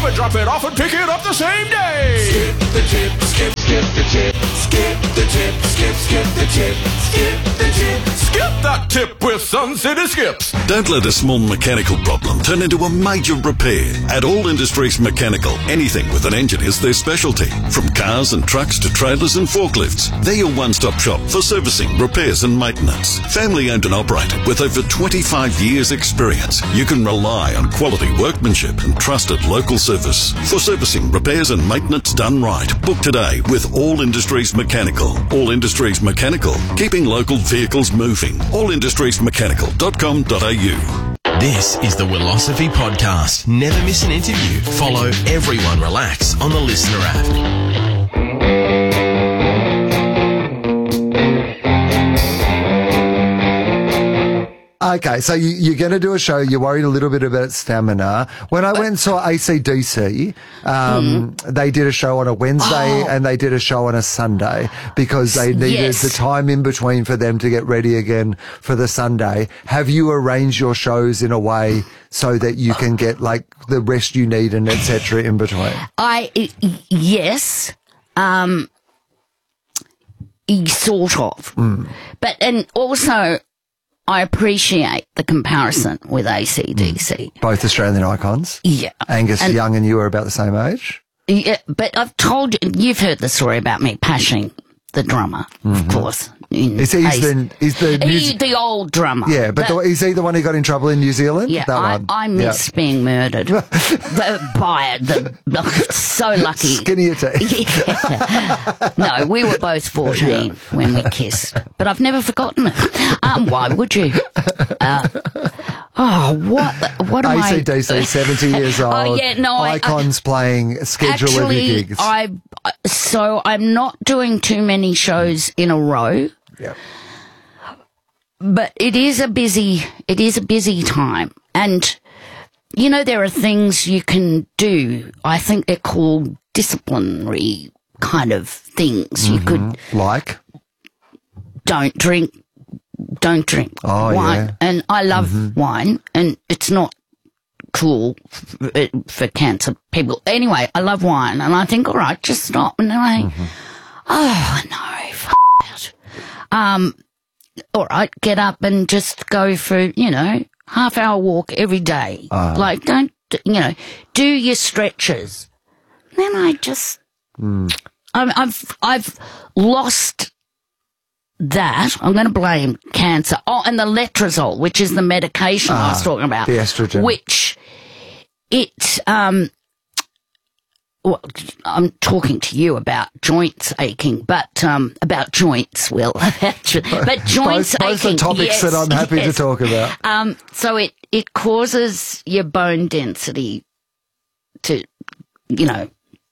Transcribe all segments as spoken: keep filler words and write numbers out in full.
and drop it off and pick it up the same day. Skip the tip, skip, skip the tip, skip the tip, skip, skip the tip, skip the tip. Skip that tip with Sun City Skips. Don't let a small mechanical problem turn into a major repair. At All Industries Mechanical, anything with an engine is their specialty. From cars and trucks to trailers and forklifts, they're your one-stop shop for servicing, repairs and maintenance. Family owned and operated with over twenty-five years experience, you can rely on quality workmanship and trusted local service. For servicing, repairs and maintenance done right, book today with All Industries Mechanical. All Industries Mechanical, keeping local vehicles moving. all industries mechanical dot com dot a u. This is the Willosophy Podcast. Never miss an interview. Follow Everyone Relax on the Listener app. Okay, so you, you're going to do a show. You're worried a little bit about stamina. When I went and saw A C D C, um, mm. they did a show on a Wednesday oh. and they did a show on a Sunday because they needed yes. the time in between for them to get ready again for the Sunday. Have you arranged your shows in a way so that you can get like the rest you need and et cetera in between? I yes, um, sort of, mm. but and also. I appreciate the comparison with A C D C. Both Australian icons? Yeah. Angus and, Young and you are about the same age? Yeah, but I've told you, you've heard the story about me pashing the drummer, mm-hmm. of course. Is he the, is the, he, the old drummer. Yeah, but the, the, is he the one who got in trouble in New Zealand? Yeah, that I, one. I miss yeah. being murdered the, by it. The, the, so lucky. Skinnier teeth. Yeah. No, we were both fourteen yeah. when we kissed, but I've never forgotten it. Um, why would you? Uh, oh, what? What am I? A C D C, seventy years old. Oh, yeah, no, Icons I, playing schedule actually, of gigs. I so I'm not doing too many shows in a row. Yeah. But it is a busy, it is a busy time. And, you know, there are things you can do. I think they're called disciplinary kind of things. Mm-hmm. You could. Like? Don't drink, don't drink oh, wine. Yeah. And I love mm-hmm. wine and it's not cool for, for cancer people. Anyway, I love wine and I think, all right, just stop. And then I, mm-hmm. oh, no, f*** it. Um, all right, get up and just go for, you know, half hour walk every day. Uh, like, don't, you know, do your stretches. Then I just, mm. I'm, I've, I've lost that. I'm going to blame cancer. Oh, and the letrozole, which is the medication uh, I was talking about. The estrogen. Which it, um, well, I'm talking to you about joints aching, but um, about joints, Will. but joints both, both aching. Both the topics yes, that I'm happy yes. to talk about. Um, so it, it causes your bone density to, you know,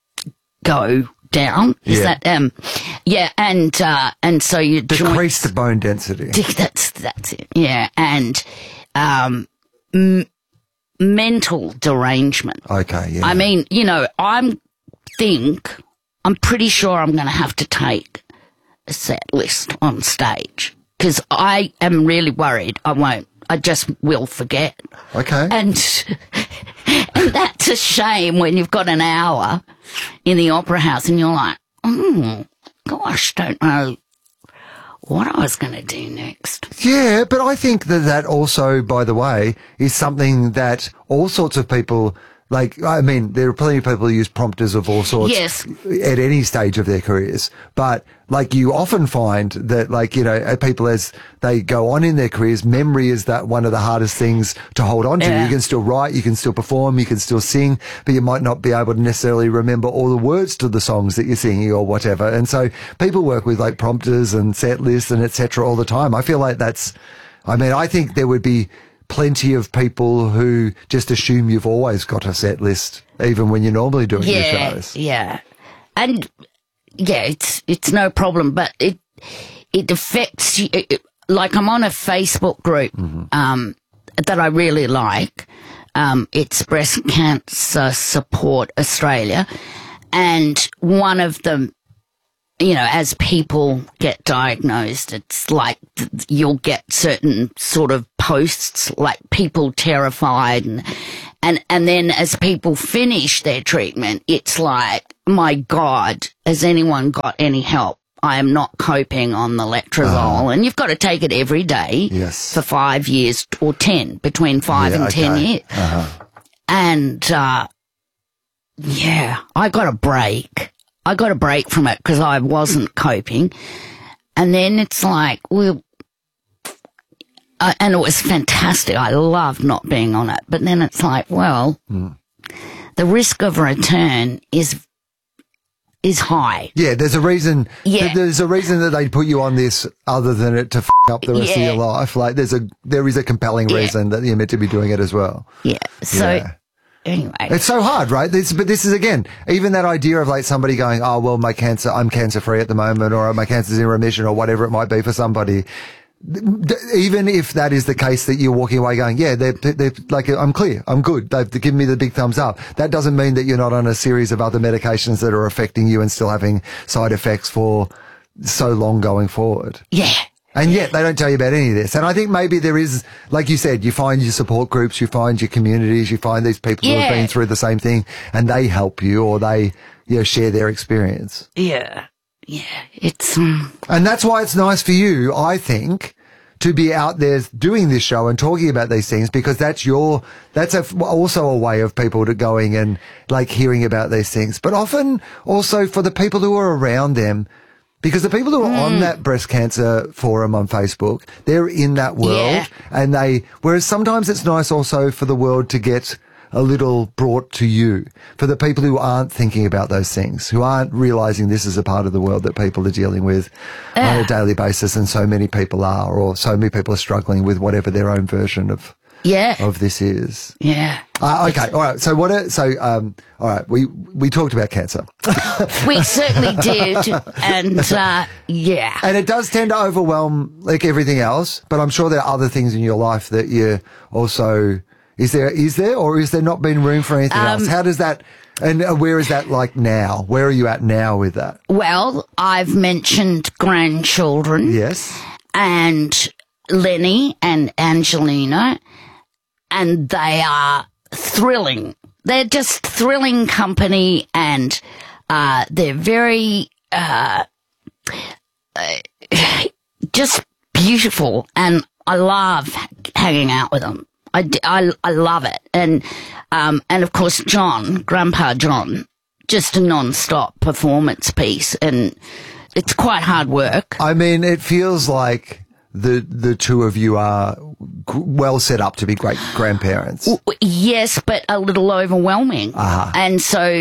go down. Is yeah. that um, yeah, and uh, and so you decrease the bone density. That's that's it. Yeah, and um. M- mental derangement. Okay, yeah. I mean, you know, I'm think, I'm pretty sure I'm going to have to take a set list on stage because I am really worried I won't, I just will forget. Okay. And, and that's a shame when you've got an hour in the Opera House and you're like, oh, gosh, don't know what I was going to do next. Yeah, but I think that that also, by the way, is something that all sorts of people, like, I mean, there are plenty of people who use prompters of all sorts yes. at any stage of their careers. But, like, you often find that, like, you know, people as they go on in their careers, memory is that one of the hardest things to hold on to. Yeah. You can still write, you can still perform, you can still sing, but you might not be able to necessarily remember all the words to the songs that you're singing or whatever. And so people work with, like, prompters and set lists and et cetera all the time. I feel like that's, I mean, I think there would be plenty of people who just assume you've always got a set list, even when you're normally doing yeah, your shows. Yeah, and yeah, it's it's no problem, but it it affects you. It, like I'm on a Facebook group mm-hmm. um, that I really like. Um, it's Breast Cancer Support Australia, and one of them, you know, as people get diagnosed, it's like you'll get certain sort of posts, like people terrified and And, and then as people finish their treatment, it's like, my God, has anyone got any help? I am not coping on the letrozole. Uh, and you've got to take it every day Yes. for five years or ten, between five Yeah, and ten okay. years. Uh-huh. And, uh, yeah, I got a break. I got a break from it because I wasn't coping. And then it's like, well, uh, and it was fantastic. I loved not being on it. But then it's like, well, Mm. the risk of return is is high. Yeah, there's a reason. Yeah. th- There's a reason that they put you on this, other than it to f- up the rest Yeah. of your life. Like, there's a there is a compelling Yeah. reason that you're meant to be doing it as well. Yeah. So Yeah. anyway, It's so hard, right? This, but this is, again, even that idea of like somebody going, oh, well, my cancer, I'm cancer free at the moment, or my cancer's in remission, or whatever it might be for somebody. D- Even if that is the case, that you're walking away going, yeah, they're, they're like, I'm clear, I'm good. They've given me the big thumbs up. That doesn't mean that you're not on a series of other medications that are affecting you and still having side effects for so long going forward. yeah. And yet they don't tell you about any of this. And I think maybe there is, like you said, you find your support groups, you find your communities, you find these people who have Yeah. been through the same thing, and they help you, or they, you know, share their experience. Yeah. Yeah. It's, um, And that's why it's nice for you, I think, to be out there doing this show and talking about these things, because that's your, that's a, also a way of people to going and like hearing about these things. But often also for the people who are around them, because the people who are on that breast cancer forum on Facebook, they're in that world, Yeah. and they, whereas sometimes it's nice also for the world to get a little brought to you, for the people who aren't thinking about those things, who aren't realizing this is a part of the world that people are dealing with on a daily basis, and so many people are, or so many people are struggling with whatever their own version of yeah. of this is. Yeah. Uh, okay, all right. So what? Are, so um, all right. We we talked about cancer, We certainly did. And, uh, yeah. and it does tend to overwhelm like everything else. But I'm sure there are other things in your life that you also. Is there, is there, or is there not been room for anything else? How does that, and uh, where is that like now? Where are you at now with that? Well, I've mentioned grandchildren. Yes. And Lenny and Angelina, and they are thrilling. They're just thrilling company, and uh, they're very uh, uh, just beautiful, and I love hanging out with them. I, d- I, I love it. And, um, and of course, John, Grandpa John, just a non-stop performance piece, and it's quite hard work. I mean, it feels like the the two of you are g- well set up to be great grandparents. W- Yes, but a little overwhelming. Uh-huh. And so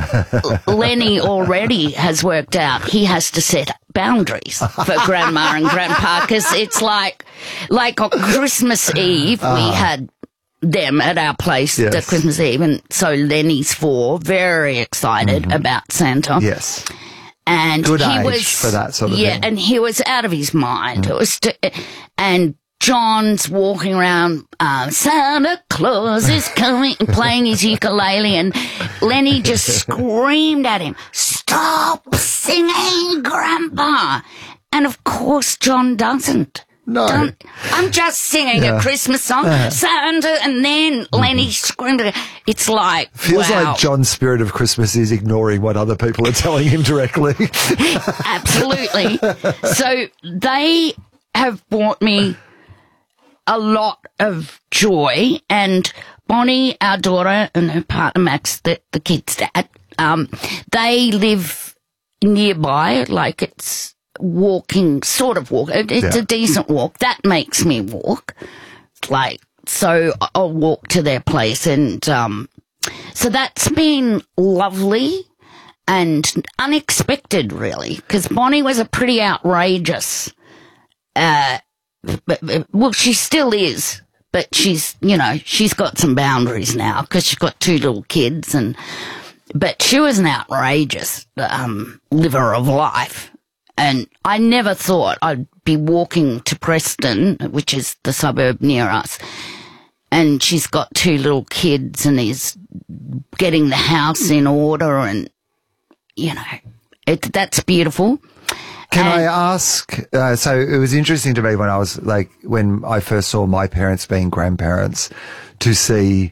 Lenny already has worked out he has to set boundaries for Grandma and Grandpa, because it's like, like on Christmas Eve, we had them at our place Yes. at Christmas Eve, and so Lenny's four, very excited about Santa. Yes. And Good he age was for that sort of yeah, thing. and he was out of his mind. It was, t- and John's walking around. Uh, Santa Claus is coming, playing his ukulele, and Lenny just screamed at him, "Stop singing, Grandpa!" And of course, John doesn't. No. Don't, I'm just singing a Christmas song, Santa, and then Lenny screamed. at- It's like Feels wow. like John's spirit of Christmas is ignoring what other people are telling him directly. Absolutely. So they have brought me a lot of joy, and Bonnie, our daughter, and her partner Max, the, the kid's dad, um, they live nearby, like it's walking, sort of walk. It, it's Yeah. a decent walk. That makes me walk. Like, so I'll walk to their place, and um, so that's been lovely and unexpected, really, because Bonnie was a pretty outrageous, uh, but, but- well, she still is, but she's, you know, she's got some boundaries now because she's got two little kids, and, but she was an outrageous, um, liver of life. And I never thought I'd be walking to Preston, which is the suburb near us, and she's got two little kids and is getting the house in order, and, you know, it, that's beautiful. Can And- I ask? Uh, so it was interesting to me when I was like, when I first saw my parents being grandparents, to see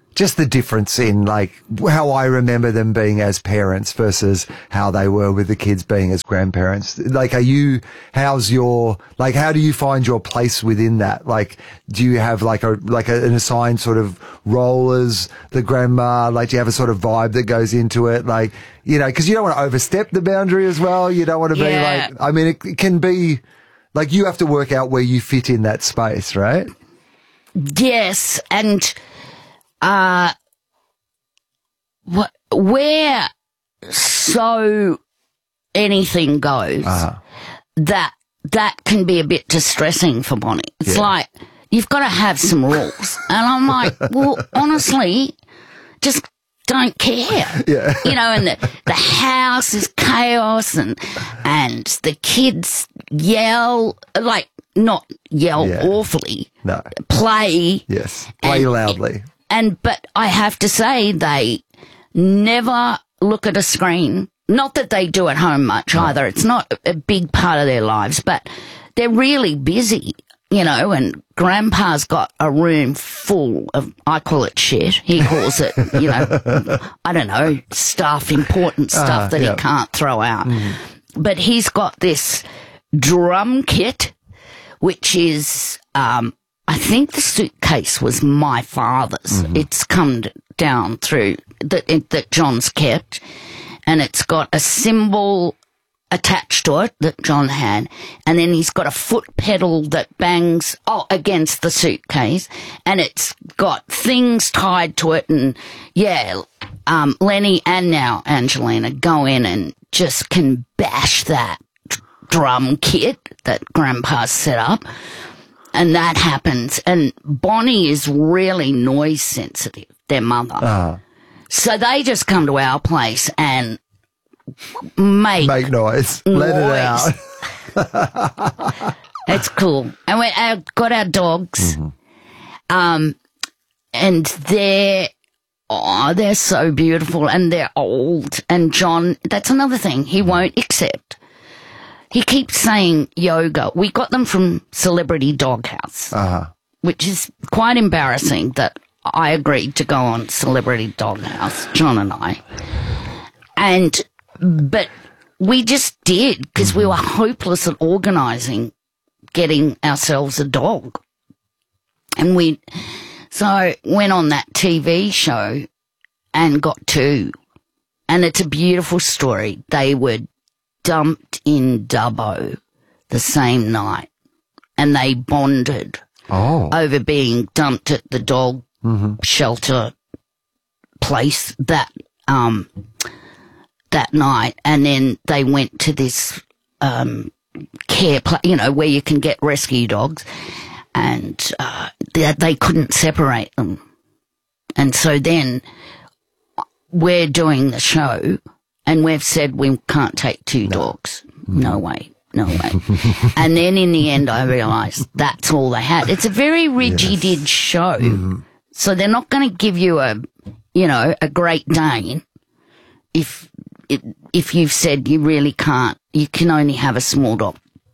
just the difference in like how I remember them being as parents versus how they were with the kids being as grandparents. Like, are you, how's your, like, how do you find your place within that? Like, do you have like a, like a, an assigned sort of role as the grandma? Like, do you have a sort of vibe that goes into it? Like, you know, cause you don't want to overstep the boundary as well. You don't want to Yeah. be like, I mean, it, it can be like you have to work out where you fit in that space, right? Yes, and uh, wh- where so anything goes, Uh-huh. that that can be a bit distressing for Bonnie. It's Yeah. like you've got to have some rules, and I'm like, well, honestly, just don't care. Yeah. You know, and the, the house is chaos, and and the kids yell, like not yell Yeah. awfully, No. play. Yes. Play And- loudly. And, but I have to say, they never look at a screen. Not that they do at home much either. It's not a big part of their lives, but they're really busy, you know, and Grandpa's got a room full of, I call it shit. He calls it, you know, I don't know, stuff, important stuff Uh, that yeah. he can't throw out. But he's got this drum kit, which is, um, I think the suitcase was my father's. It's come d- down through that it, that John's kept, and it's got a cymbal attached to it that John had, and then he's got a foot pedal that bangs oh against the suitcase, and it's got things tied to it, and yeah, um, Lenny and now Angelina go in and just can bash that drum kit that Grandpa's set up, and that happens. And Bonnie is really noise sensitive, their mother. Uh, So they just come to our place and make, make noise. Let it out. noise. It's cool. And we uh, got our dogs, um, and they're oh, they're so beautiful, and they're old. And John, that's another thing he won't accept. He keeps saying yoga. We got them from Celebrity Doghouse, Uh-huh. which is quite embarrassing that I agreed to go on Celebrity Doghouse, John and I. And, but we just did because we were hopeless at organising getting ourselves a dog. And we, so went on that T V show and got two. And it's a beautiful story. They were dumped in Dubbo the same night, and they bonded Oh. over being dumped at the dog shelter place that um that night, and then they went to this um care pla you know, where you can get rescue dogs, and uh, they, they couldn't separate them, and so then we're doing the show, and we've said we can't take two dogs. No way. No way. And then in the end, I realised that's all they had. It's a very rigid show. So they're not going to give you a, you know, a Great Dane if, if you've said you really can't, you can only have a small dog.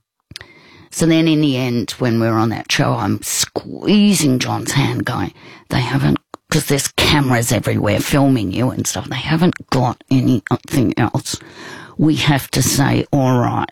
So then in the end, when we're on that show, I'm squeezing John's hand going, they haven't, because there's cameras everywhere filming you and stuff. They haven't got anything else. We have to say, all right.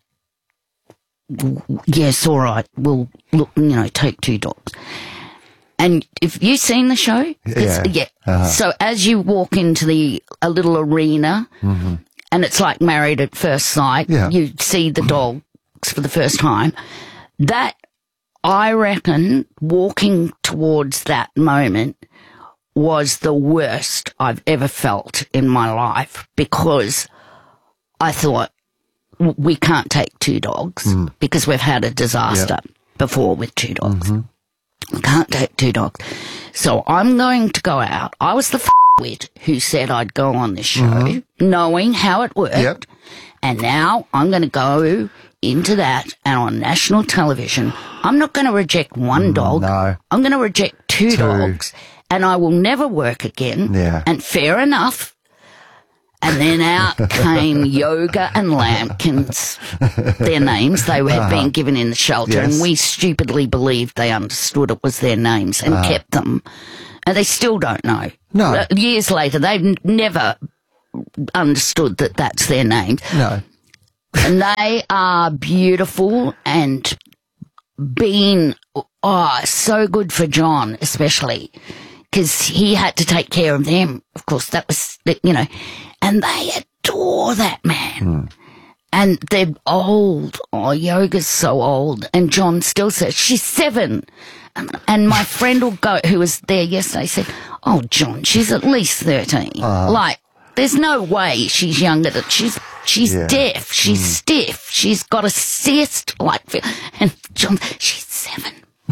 Yes, all right. We'll look, you know, take two dogs. And if you've seen the show, Yeah. yeah. Uh-huh. So as you walk into the a little arena, and it's like Married at First Sight, Yeah. you see the dogs for the first time. That, I reckon, walking towards that moment was the worst I've ever felt in my life, because I thought, w- we can't take two dogs because we've had a disaster before with two dogs. We can't take two dogs. So I'm going to go out. I was the f***wit who said I'd go on this show, knowing how it worked. Yep. And now I'm going to go into that, and on national television, I'm not going to reject one dog. no. I'm going to reject two, dogs, and I will never work again. Yeah. And fair enough. And then out came Yoga and Lambkins, their names. They had been given in the shelter, Yes. and we stupidly believed they understood it was their names and kept them. And they still don't know. No. Uh, years later, they've n- never understood that that's their name. No. And they are beautiful and been, oh, so good for John, especially, because he had to take care of them. Of course, that was, you know, and they adore that man. Mm. And they're old. Oh, Yoga's so old. And John still says, she's seven. And, and my friend will go, who was there yesterday, said, oh, John, she's at least thirteen. Uh, like, there's no way she's younger than, she's, she's yeah. deaf, she's mm. stiff, she's got a cyst, like, and John, she's seven.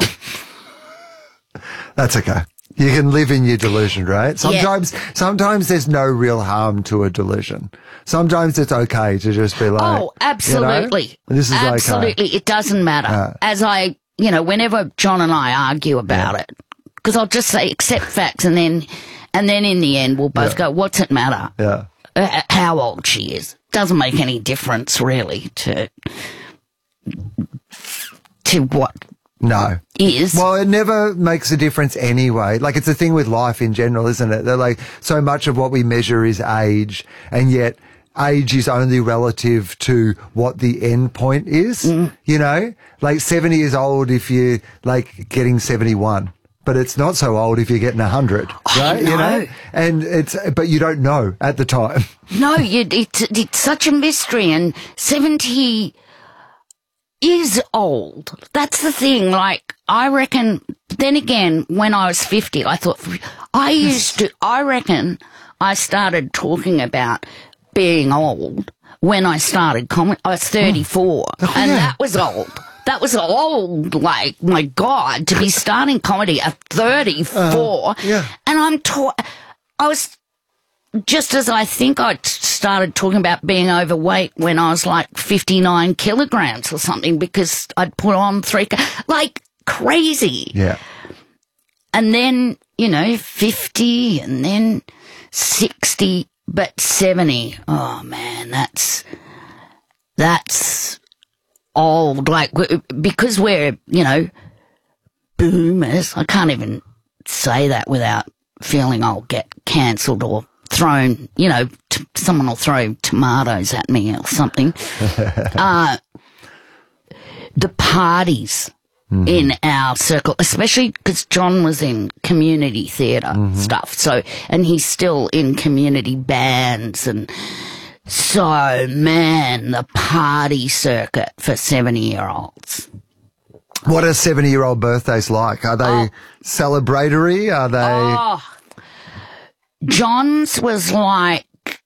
That's okay. You can live in your delusion, right? Sometimes, yeah. sometimes there's no real harm to a delusion. Sometimes it's okay to just be like, oh, absolutely. You know, this is absolutely. Okay. It doesn't matter. Uh, As I, you know, whenever John and I argue about yeah. it, because I'll just say accept facts, and then, and then in the end we'll both yeah. go, what's it matter? Yeah. Uh, how old she is doesn't make any difference really to to what. No. Is. Well, it never makes a difference anyway. Like, it's a thing with life in general, isn't it? They're like, so much of what we measure is age, and yet age is only relative to what the end point is, mm. you know? Like, seventy years old if you're, like, getting seventy-one. But it's not so old if you're getting one hundred, right? I know. You know? And it's, but you don't know at the time. No, you, it's, it's such a mystery, and seventy is old. That's the thing. Like, I reckon, then again, when I was fifty, I thought, I used to, I reckon I started talking about being old when I started comedy. I was thirty-four, oh, and yeah. that was old. That was old, like, my God, to be starting comedy at thirty-four. Uh, yeah. And I'm taught, I was, just as I think I started talking about being overweight when I was like fifty-nine kilograms or something, because I'd put on three, like crazy. Yeah. And then, you know, fifty, and then sixty, but seventy. Oh man, that's, that's old. Like, because we're, you know, boomers. I can't even say that without feeling I'll get cancelled or thrown, you know, t- someone will throw tomatoes at me or something. uh, the parties mm-hmm. in our circle, especially because John was in community theatre mm-hmm. stuff, so, and he's still in community bands, and so, man, the party circuit for seventy-year-olds. What are seventy-year-old birthdays like? Are they oh. celebratory? Are they... Oh. John's was like,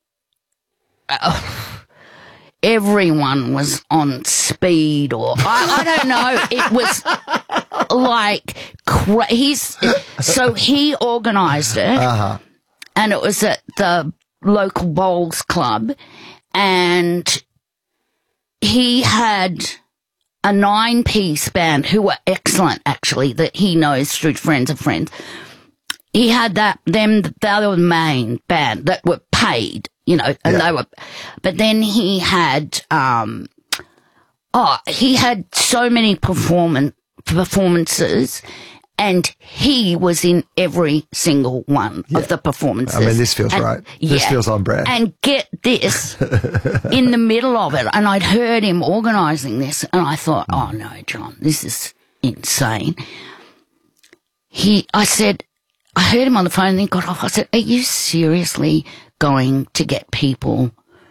uh, everyone was on speed, or I, I don't know. It was like, cra- he's, so he organised it, uh-huh. and it was at the local bowls club, and he had a nine-piece band who were excellent, actually, that he knows through friends of friends. He had that, them, they were the main band that were paid, you know, and yeah. they were, but then he had, um, oh, he had so many performance, performances, and he was in every single one yeah. of the performances. I mean, this feels and, right. This yeah, feels on brand. And get this, in the middle of it, and I'd heard him organising this, and I thought, oh no, John, this is insane. He, I said, I heard him on the phone and then got off. I said, are you seriously going to get people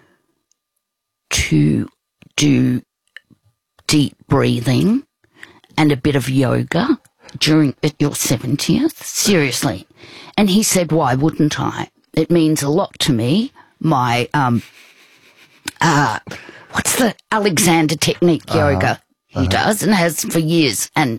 to do deep breathing and a bit of yoga during at your seventieth? Seriously. And he said, why wouldn't I? It means a lot to me. My, um, uh, what's the Alexander Technique yoga uh-huh. he uh-huh. does and has for years. And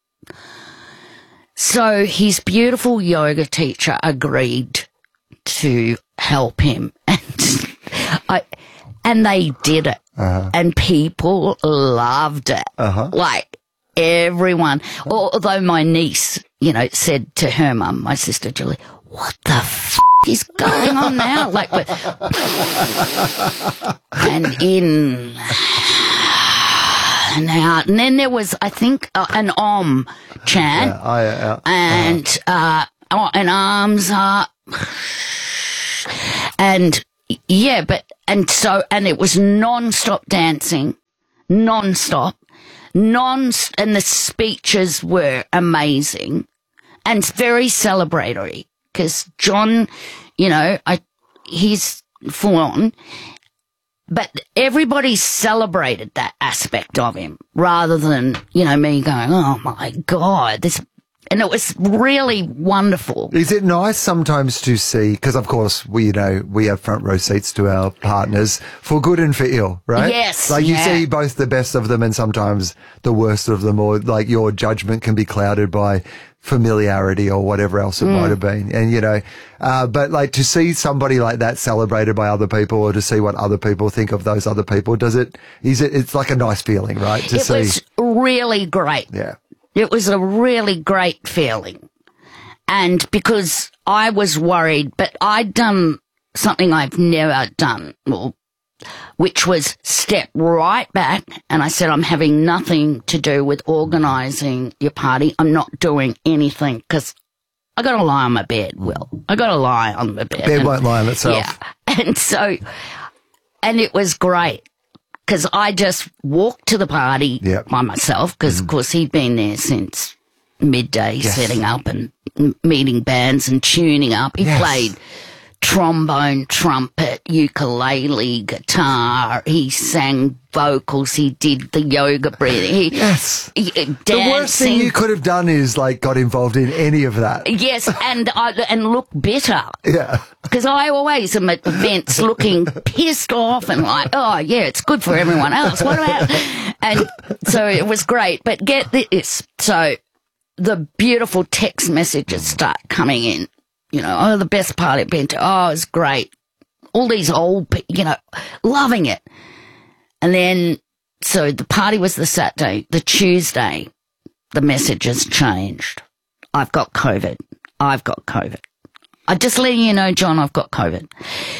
so his beautiful yoga teacher agreed to help him, and I, and they did it, uh-huh. and people loved it. Uh-huh. Like everyone, although my niece, you know, said to her mum, my sister Julie, "What the f- is going on now?" Like, and in. And out. And then there was, I think, uh, an Om chant. Yeah, I, uh, and, uh, oh, and arms up. And yeah, but, and so, and it was non-stop dancing, non-stop, non, and the speeches were amazing and very celebratory because John, you know, I, he's full on, but everybody celebrated that aspect of him rather than, you know, me going, oh my God, this. And it was really wonderful. Is it nice sometimes to see, because of course we, you know, we have front row seats to our partners for good and for ill, right? Yes. Like you yeah. see both the best of them and sometimes the worst of them, or like your judgment can be clouded by familiarity or whatever else it Mm. might have been. And, you know, uh, but like to see somebody like that celebrated by other people or to see what other people think of those other people, does it, is it, it's like a nice feeling, right? To It see. was really great. Yeah. It was a really great feeling. And because I was worried, but I'd done something I've never done, well, which was step right back. And I said, I'm having nothing to do with organising your party. I'm not doing anything because I got to lie on my bed, Will. I got to lie on my bed. Bed and, won't lie on itself. Yeah. And so, and it was great. Because I just walked to the party Yep. by myself, because, Mm. of course, he'd been there since midday, Yes. setting up and m- meeting bands and tuning up. He Yes. played trombone, trumpet, ukulele, guitar. He sang vocals. He did the yoga breathing. He, Yes. he, uh, The worst thing dancing. you could have done is like got involved in any of that. Yes, and I, and look bitter. Yeah. Because I always am at events looking pissed off and like, oh, yeah, it's good for everyone else. What about? And so it was great. But get this. So the beautiful text messages start coming in. You know, oh, the best party I've been to. Oh, it's great. All these old people, you know, loving it. And then, so the party was the Saturday. The Tuesday, the messages changed. I've got COVID. I've got COVID. I just letting you know, John, I've got COVID.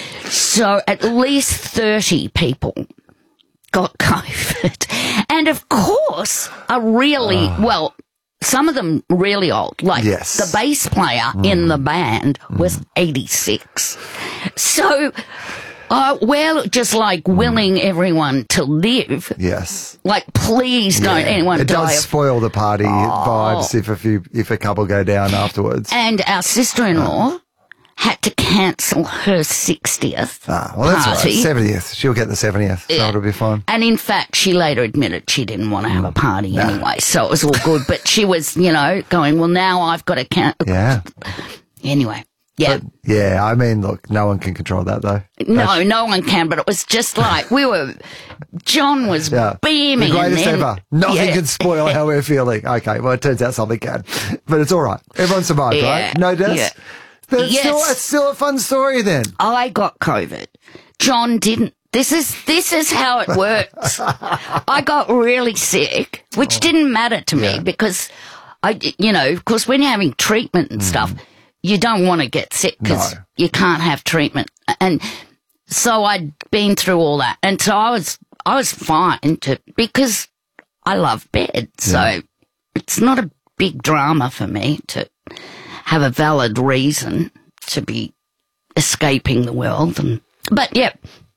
So at least thirty people got COVID. And of course, are really, well, some of them really old. Like Yes. the bass player in the band was eighty-six. So, uh, we're just like willing everyone to live. Yes. Like, please don't anyone It die does of. spoil the party vibes if a few, if a couple go down afterwards. And our sister-in-law had to cancel her sixtieth Ah, well, that's all right. party. seventieth. She'll get the seventieth, so Yeah. it'll be fine. And in fact, she later admitted she didn't want to have a party anyway, so it was all good. But she was, you know, going, well, now I've got to cancel. Yeah. Anyway, yeah. Yeah, I mean, look, no one can control that, though. no, no one can, but it was just like, we were, John was Yeah. beaming. The greatest and then, ever. Nothing yeah. can spoil how we're feeling. Okay, well, it turns out something can. But it's all right. Everyone survived, Yeah. right? No deaths? Yeah. That's Yes. still, it's still a fun story then. I got COVID. John didn't. This is this is how it works. I got really sick, which didn't matter to me because I, you know, of course, when you're having treatment and stuff, you don't want to get sick because No. you can't have treatment. And so I'd been through all that, and so I was I was fine to because I love bed, so it's not a big drama for me to have a valid reason to be escaping the world. And but yeah,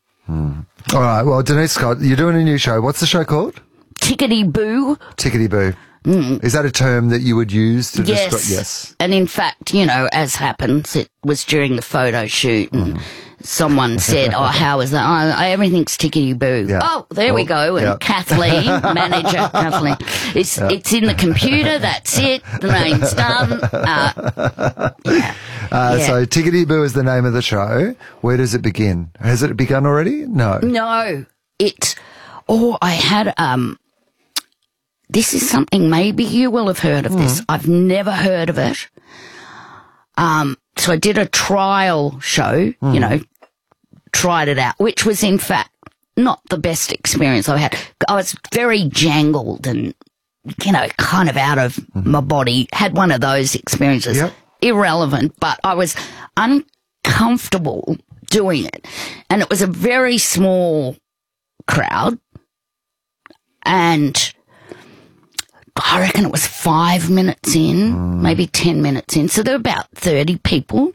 All right, well, Denise Scott, you're doing a new show. What's the show called? tickety boo. Tickety Boo. Is that a term that you would use to Yes. describe? Yes. And in fact, you know, as happens, it was during the photo shoot and someone said, oh, how is that? Oh, everything's tickety boo. Yeah. Oh, there we Well, go. And yeah. Kathleen, manager Kathleen, it's, it's in the computer. That's it. The name's done. Uh, yeah. Uh, Yeah. So Tickety Boo is the name of the show. Where does it begin? Has it begun already? No. No, it's, oh, I had, um, this is something maybe you will have heard of this. I've never heard of it. Um, so I did a trial show, you know, tried it out, which was in fact not the best experience I had. I was very jangled and, you know, kind of out of my body. Had one of those experiences. Yep. Irrelevant, but I was uncomfortable doing it. And it was a very small crowd. And I reckon it was five minutes in, mm. maybe ten minutes in. So there were about thirty people.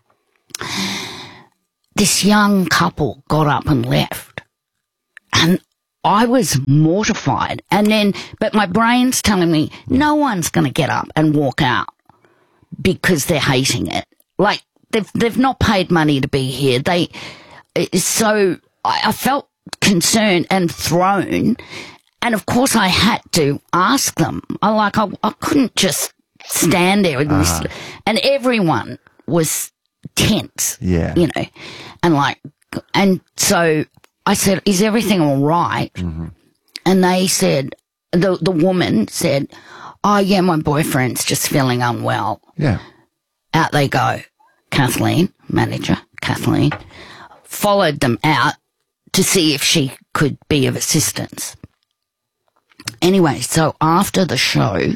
This young couple got up and left. And I was mortified. And then, but my brain's telling me no one's going to get up and walk out because they're hating it. Like, they've, they've not paid money to be here. They, so I, I felt concerned and thrown. And of course I had to ask them. I like, I, I couldn't just stand there and uh-huh. listen. And everyone was tense, yeah, you know, and like, and so I said, is everything all right? Mm-hmm. And they said, the the woman said, oh yeah, my boyfriend's just feeling unwell. Yeah. Out they go. Kathleen, manager, Kathleen, followed them out to see if she could be of assistance. Anyway, so after the show,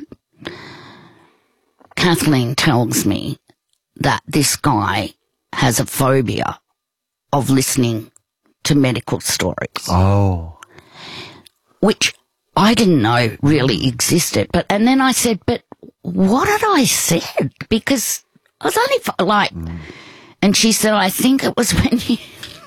Kathleen tells me that this guy has a phobia of listening to medical stories. Oh. Which I didn't know really existed. But, and then I said, but what had I said? Because I was only for, like, mm. and she said, I think it was when you,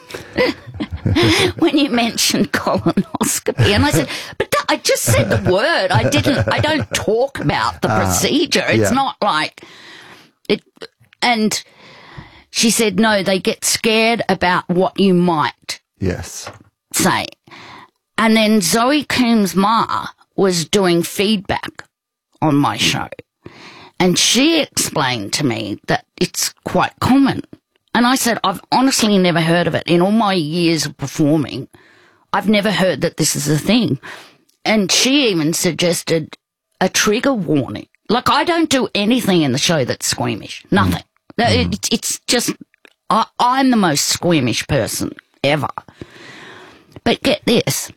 when you mentioned colonoscopy. And I said, but I just said the word. I didn't, I don't talk about the uh, procedure. It's yeah. not like it. And she said, no, they get scared about what you might yes. say. And then Zoe Coombs-Ma was doing feedback on my show. And she explained to me that it's quite common. And I said, I've honestly never heard of it. In all my years of performing, I've never heard that this is a thing. And she even suggested a trigger warning. Like, I don't do anything in the show that's squeamish. Nothing. Mm. It, it's just, I, I'm the most squeamish person ever. But get this.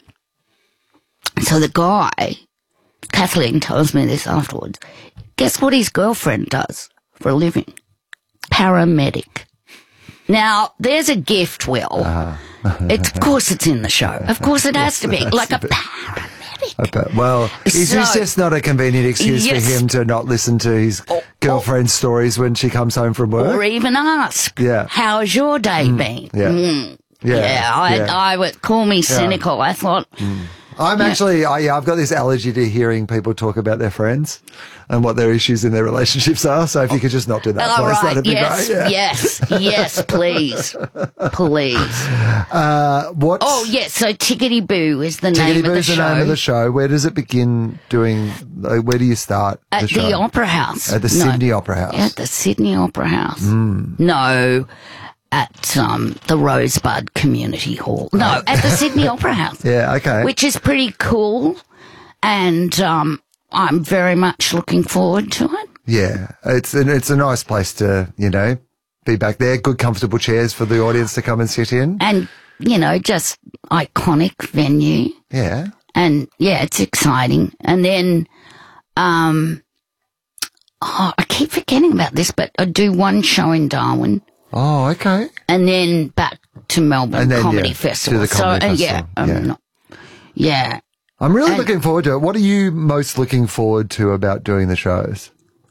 So the guy, Kathleen tells me this afterwards, guess what his girlfriend does for a living? Paramedic. Now, there's a gift, Will. Uh-huh. It's, of course it's in the show. Of course it has to be. Like a paramedic. Okay. Well, is so, this just not a convenient excuse yes, for him to not listen to his or, girlfriend's or, stories when she comes home from work? Or even ask, yeah. how's your day mm, been? Yeah. Mm. Yeah. Yeah, I, yeah. I would call me cynical. Yeah. I thought... Mm. I'm yeah. actually, I, yeah, I've got this allergy to hearing people talk about their friends and what their issues in their relationships are. So if you could just not do that, all please, right. that'd be yes, great. Yeah. Yes, yes, please, please. Uh, what? Oh, yes. So Tickety Boo is the name Tickety of the Boo's show. the name of the show. Where does it begin doing? Where do you start At the show? the Opera House. At the no, Sydney Opera House. At the Sydney Opera House. Mm. No. At um, the Rosebud Community Hall. No, at the Sydney Opera House. Yeah, okay. Which is pretty cool. And um, I'm very much looking forward to it. Yeah, it's an, it's a nice place to, you know, be back there. Good, comfortable chairs for the audience to come and sit in. And, you know, just iconic venue. Yeah. And, yeah, it's exciting. And then, um, oh, I keep forgetting about this, but I do one show in Darwin. Oh, okay. And then back to Melbourne then, Comedy yeah, Festival. to the Comedy so, Festival. Uh, yeah, Yeah. I'm not, yeah. I'm really and, looking forward to it. What are you most looking forward to about doing the shows?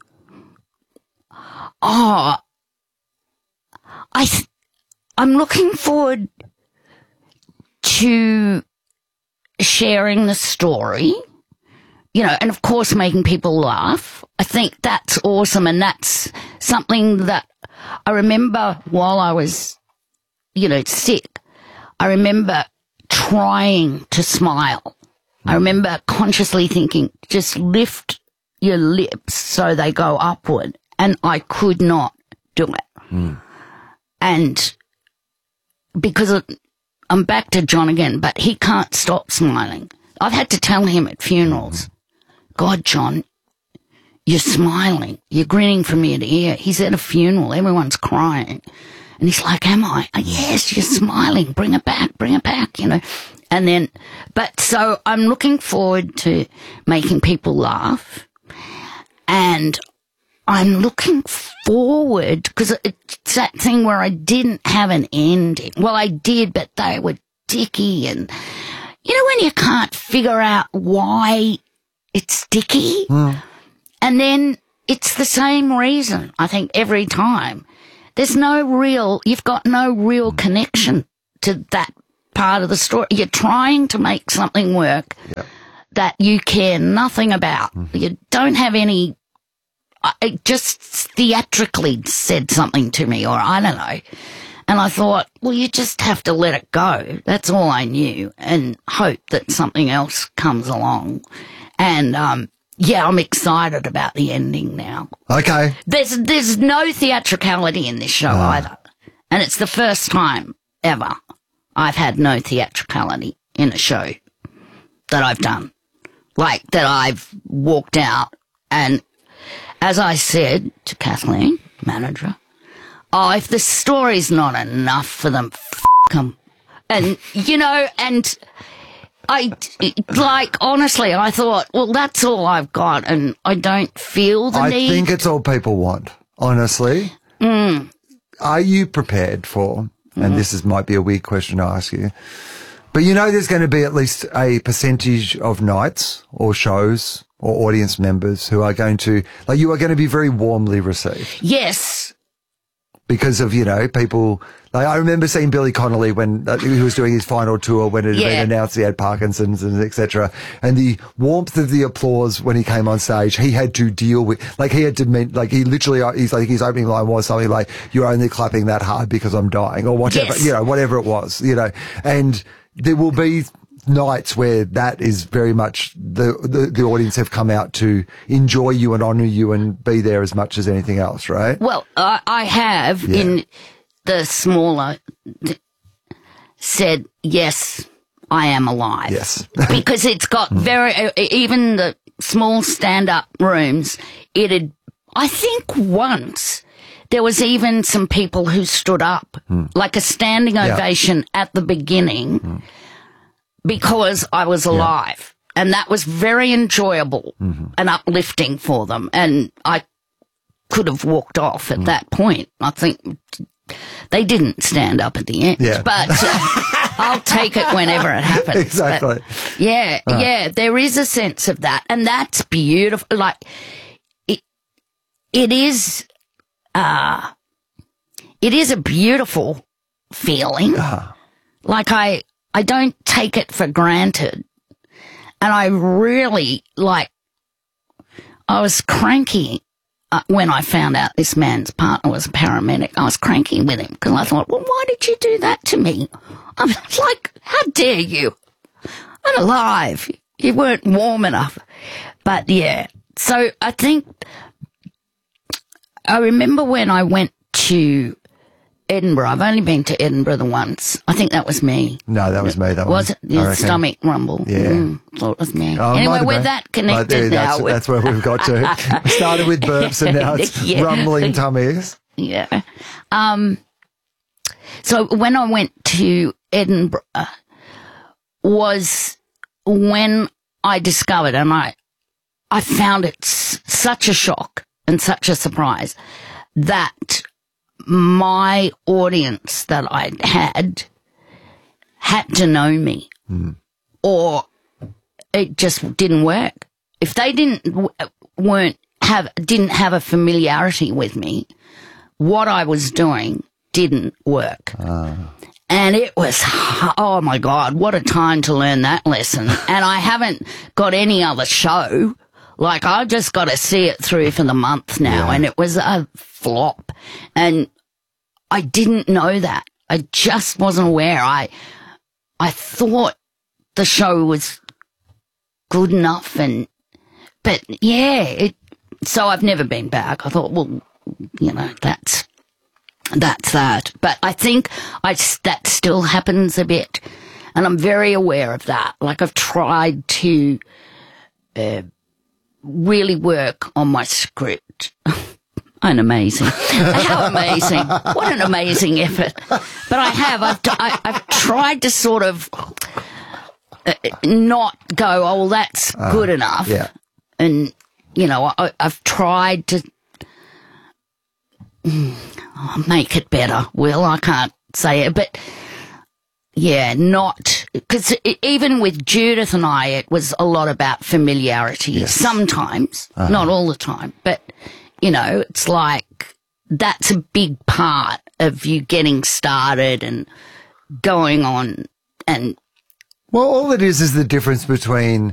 Oh, I, th- I'm looking forward to sharing the story, you know, and of course making people laugh. I think that's awesome. And that's something that I remember while I was, you know, sick. I remember trying to smile. I remember consciously thinking, just lift your lips so they go upward. And I could not do it. Mm. And because of, I'm back to John again, but he can't stop smiling. I've had to tell him at funerals, God, John, you're smiling. You're grinning from ear to ear. He's at a funeral. Everyone's crying. And he's like, am I? Oh, yes, you're smiling. Bring it back. Bring it back, you know. And then, but so I'm looking forward to making people laugh. And I'm looking forward, because it's that thing where I didn't have an ending. Well, I did, but they were dicky. And, you know, when you can't figure out why it's sticky. Mm. And then it's the same reason, I think, every time. There's no real, you've got no real connection to that part of the story. You're trying to make something work Yeah. that you care nothing about. Mm-hmm. You don't have any, it just theatrically said something to me, or I don't know. And I thought, well, you just have to let it go. That's all I knew, and hope that something else comes along. And, um, yeah, I'm excited about the ending now. Okay. There's, there's no theatricality in this show Oh. either. And it's the first time ever I've had no theatricality in a show that I've done. Like, that I've walked out and, as I said to Kathleen, manager, oh, if the story's not enough for them, f*** them. And, you know, and I, like, honestly, I thought, well, that's all I've got, and I don't feel the I need. think it's all people want, honestly. Mm. Are you prepared for, and this is might be a weird question to ask you, but you know there's going to be at least a percentage of nights or shows or audience members who are going to, like, you are going to be very warmly received. Yes. Because of, you know, people, like, I remember seeing Billy Connolly when uh, he was doing his final tour, when it had Yeah. been announced he had Parkinson's and et cetera. And the warmth of the applause when he came on stage, he had to deal with, like, he had to mean, like, he literally, he's like, his opening line was something like, you're only clapping that hard because I'm dying, or whatever, Yes. you know, whatever it was, you know. And there will be nights where that is very much the, the, the audience have come out to enjoy you and honour you and be there as much as anything else, right? Well, I, I have Yeah. in the smaller th- said, yes, I am alive. Yes. Because it's got very, uh, even the small stand-up rooms, it had, I think once there was even some people who stood up, like a standing Yeah. ovation at the beginning because I was alive. And that was very enjoyable and uplifting for them. And I could have walked off at that point. I think they didn't stand up at the end, Yeah. but uh, I'll take it whenever it happens. Exactly. But yeah, yeah, there is a sense of that, and that's beautiful. Like it, it is, uh, it is a beautiful feeling. Like I, I don't take it for granted, and I really like. I was cranky uh, when I found out this man's partner was a paramedic. I was cranky with him because I thought, well, why did you do that to me? I'm like, how dare you? I'm alive. You weren't warm enough. But yeah, so I think I remember when I went to Edinburgh. I've only been to Edinburgh the once. I think that was me. No, that was me. That Was one. it? I Your reckon. stomach rumble. Yeah. Mm, thought it was me. Oh, it might anyway, have we're been. that connected But, yeah, now. That's, with- that's where we've got to. We started with burps and now it's Yeah. rumbling tummies. Yeah. Um, so when I went to Edinburgh was when I discovered, and I, I found it s- such a shock and such a surprise that my audience that I had had to know me, or it just didn't work. If they didn't w- weren't have didn't have a familiarity with me, what I was doing didn't work. And it was, oh my God, what a time to learn that lesson. And I haven't got any other show. Like, I've just got to see it through for the month now. And it was a flop. And I didn't know that. I just wasn't aware. I, I thought the show was good enough. And, but yeah, it, so I've never been back. I thought, well, you know, that's, that's that. But I think I, that still happens a bit. And I'm very aware of that. Like, I've tried to uh, really work on my script. An amazing. How amazing. What an amazing effort. But I have. I've, I, I've tried to sort of uh, not go, oh, well, that's uh, good enough. Yeah. And, you know, I, I've tried to oh, make it better. Well, I can't say it, but yeah, not, because even with Judith and I, it was a lot about familiarity. Yes. Sometimes, not all the time, but, you know, it's like, that's a big part of you getting started and going on and Well, all it is is the difference between